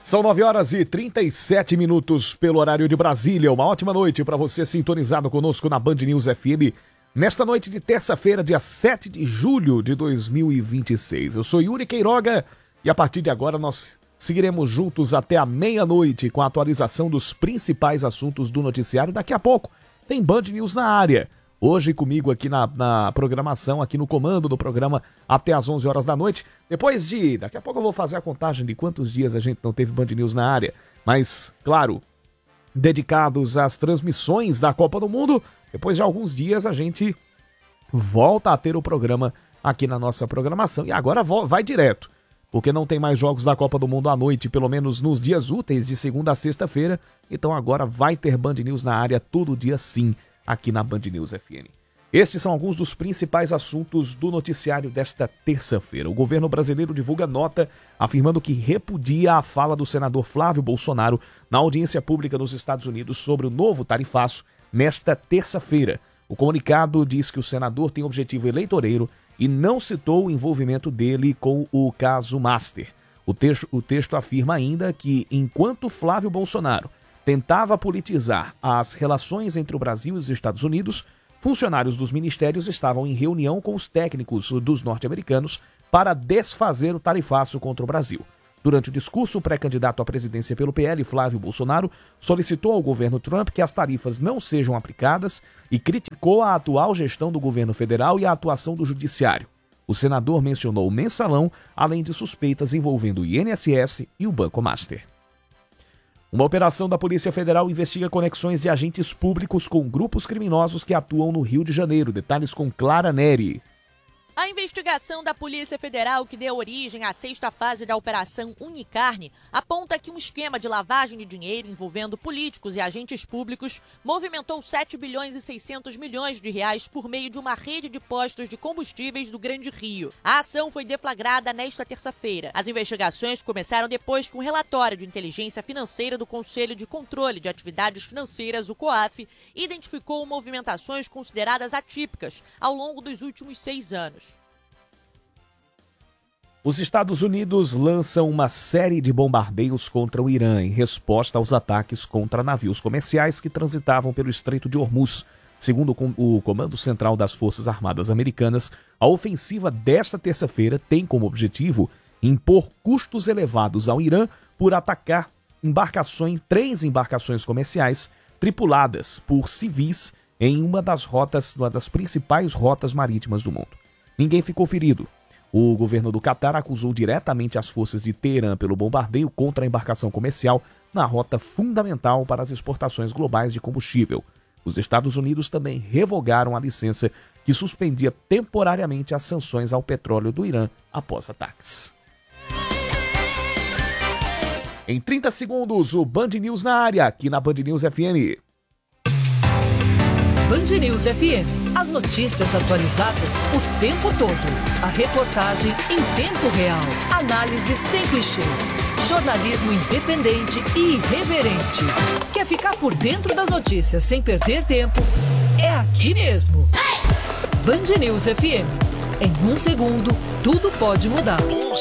São 9h37 pelo horário de Brasília. Uma ótima noite para você sintonizado conosco na Band News FM. Nesta noite de terça-feira, dia 7 de julho de 2026. Eu sou Yuri Queiroga e a partir de agora nós seguiremos juntos até a meia-noite com a atualização dos principais assuntos do noticiário. Daqui a pouco tem Band News na área. Hoje comigo aqui na programação, aqui no comando do programa até às 11 horas da noite. Daqui a pouco eu vou fazer a contagem de quantos dias a gente não teve Band News na área. Mas, claro, dedicados às transmissões da Copa do Mundo, depois de alguns dias a gente volta a ter o programa aqui na nossa programação. E agora vai direto, porque não tem mais jogos da Copa do Mundo à noite, pelo menos nos dias úteis de segunda a sexta-feira. Então agora vai ter Band News na área todo dia sim, aqui na Band News FM. Estes são alguns dos principais assuntos do noticiário desta terça-feira. O governo brasileiro divulga nota afirmando que repudia a fala do senador Flávio Bolsonaro na audiência pública nos Estados Unidos sobre o novo tarifaço nesta terça-feira. O comunicado diz que o senador tem objetivo eleitoreiro e não citou o envolvimento dele com o caso Master. O texto afirma ainda que, enquanto Flávio Bolsonaro tentava politizar as relações entre o Brasil e os Estados Unidos, funcionários dos ministérios estavam em reunião com os técnicos dos norte-americanos para desfazer o tarifaço contra o Brasil. Durante o discurso, o pré-candidato à presidência pelo PL, Flávio Bolsonaro, solicitou ao governo Trump que as tarifas não sejam aplicadas e criticou a atual gestão do governo federal e a atuação do judiciário. O senador mencionou o mensalão, além de suspeitas envolvendo o INSS e o Banco Master. Uma operação da Polícia Federal investiga conexões de agentes públicos com grupos criminosos que atuam no Rio de Janeiro. Detalhes com Clara Neri. A investigação da Polícia Federal, que deu origem à sexta fase da Operação Unicarne, aponta que um esquema de lavagem de dinheiro envolvendo políticos e agentes públicos movimentou 7 bilhões e 600 milhões de reais por meio de uma rede de postos de combustíveis do Grande Rio. A ação foi deflagrada nesta terça-feira. As investigações começaram depois que um relatório de inteligência financeira do Conselho de Controle de Atividades Financeiras, o COAF, identificou movimentações consideradas atípicas ao longo dos últimos 6 anos. Os Estados Unidos lançam uma série de bombardeios contra o Irã em resposta aos ataques contra navios comerciais que transitavam pelo Estreito de Hormuz. Segundo o Comando Central das Forças Armadas Americanas, a ofensiva desta terça-feira tem como objetivo impor custos elevados ao Irã por atacar três embarcações comerciais tripuladas por civis em uma das principais rotas marítimas do mundo. Ninguém ficou ferido. O governo do Catar acusou diretamente as forças de Teherã pelo bombardeio contra a embarcação comercial na rota fundamental para as exportações globais de combustível. Os Estados Unidos também revogaram a licença que suspendia temporariamente as sanções ao petróleo do Irã após ataques. Em 30 segundos, o Band News na área, aqui na Band News FM. Band News FM. As notícias atualizadas o tempo todo. A reportagem em tempo real. Análise sem clichês. Jornalismo independente e irreverente. Quer ficar por dentro das notícias sem perder tempo? É aqui mesmo. Band News FM. Em um segundo, tudo pode mudar.